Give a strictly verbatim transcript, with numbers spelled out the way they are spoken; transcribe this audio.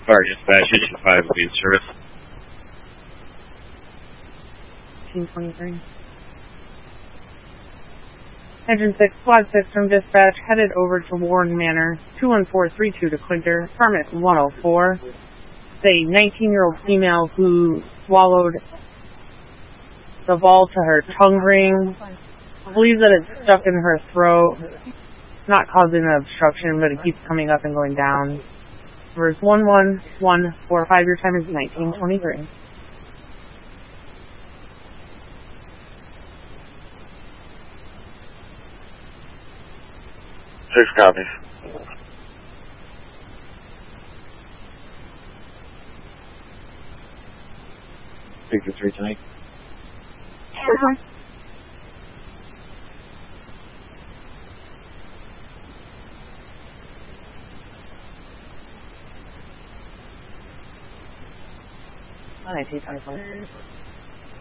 Fire dispatch, engine five will be in service. eighteen twenty-three. Engine six, Squad six from dispatch, headed over to Warren Manor, two one four three two to Clinker, permit one oh four. It's a nineteen-year-old female who swallowed the ball to her tongue ring. Believes that it's stuck in her throat. It's not causing an obstruction, but it keeps coming up and going down. Verse one one one four five, your time is nineteen twenty-three. Six copies. Six to three tonight. Uh-huh. nineteen twenty-four.